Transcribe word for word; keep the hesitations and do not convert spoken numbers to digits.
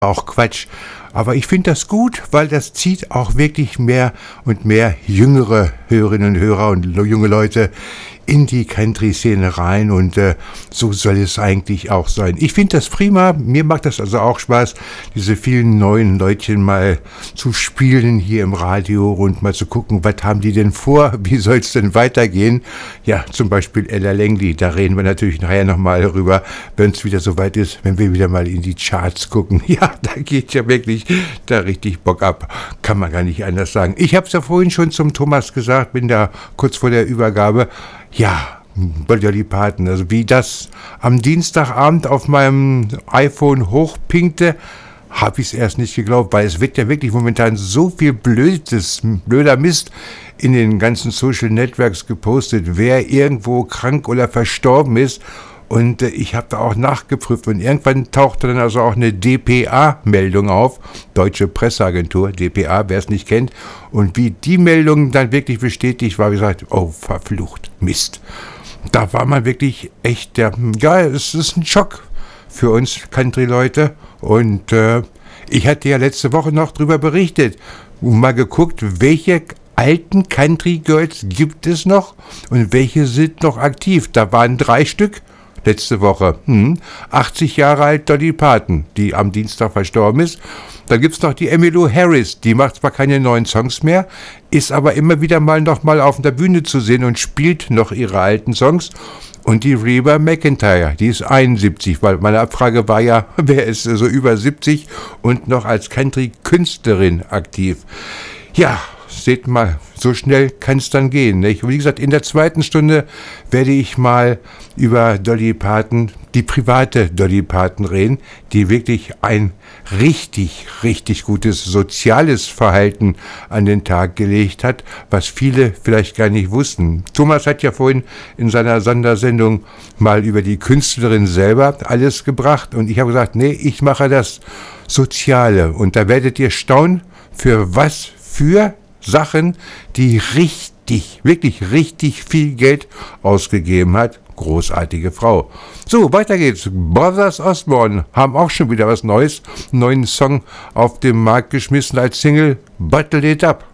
auch Quatsch. Aber ich finde das gut, weil das zieht auch wirklich mehr und mehr jüngere Hörerinnen und Hörer und junge Leute in die Country-Szene rein und äh, so soll es eigentlich auch sein. Ich finde das prima, mir macht das also auch Spaß, diese vielen neuen Leutchen mal zu spielen hier im Radio und mal zu gucken, was haben die denn vor, wie soll es denn weitergehen? Ja, zum Beispiel Ella Langley, da reden wir natürlich nachher nochmal darüber, wenn es wieder soweit ist, wenn wir wieder mal in die Charts gucken. Ja, da geht ja wirklich da richtig Bock ab, kann man gar nicht anders sagen. Ich habe es ja vorhin schon zum Thomas gesagt, bin da kurz vor der Übergabe. Ja, Dolly Parton, also wie das am Dienstagabend auf meinem iPhone hochpinkte, habe ich es erst nicht geglaubt, weil es wird ja wirklich momentan so viel blödes, blöder Mist in den ganzen Social Networks gepostet, wer irgendwo krank oder verstorben ist. Und äh, ich habe da auch nachgeprüft und irgendwann tauchte dann also auch eine D P A-Meldung auf, Deutsche Presseagentur, D P A, wer es nicht kennt. Und wie die Meldung dann wirklich bestätigt war, wie gesagt, oh, verflucht, Mist. Da war man wirklich echt, der, ja, es ist ein Schock für uns Country-Leute. Und äh, ich hatte ja letzte Woche noch drüber berichtet und mal geguckt, welche alten Country-Girls gibt es noch und welche sind noch aktiv. Da waren drei Stück. Letzte Woche. Hm. achtzig Jahre alt Dolly Parton, die am Dienstag verstorben ist. Dann gibt's noch die Emmylou Harris, die macht zwar keine neuen Songs mehr, ist aber immer wieder mal noch mal auf der Bühne zu sehen und spielt noch ihre alten Songs. Und die Reba McEntire, die ist einundsiebzig, weil meine Abfrage war ja, wer ist so über siebzig und noch als Country-Künstlerin aktiv. Ja, seht mal, so schnell kann es dann gehen. Nicht? Wie gesagt, in der zweiten Stunde werde ich mal über Dolly Parton, die private Dolly Parton reden, die wirklich ein richtig, richtig gutes soziales Verhalten an den Tag gelegt hat, was viele vielleicht gar nicht wussten. Thomas hat ja vorhin in seiner Sondersendung mal über die Künstlerin selber alles gebracht und ich habe gesagt, nee, ich mache das Soziale und da werdet ihr staunen, für was für Sachen, die richtig, wirklich richtig viel Geld ausgegeben hat. Großartige Frau. So, weiter geht's. Brothers Osborne haben auch schon wieder was Neues, einen neuen Song auf den Markt geschmissen als Single Bottle It Up.